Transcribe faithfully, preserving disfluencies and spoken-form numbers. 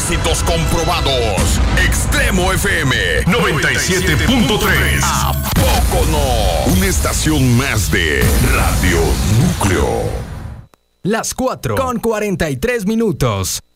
Éxitos comprobados. Extremo F M noventa y siete punto tres. ¿A poco no? Una estación más de Radio Núcleo. Las cuatro con cuarenta y tres minutos.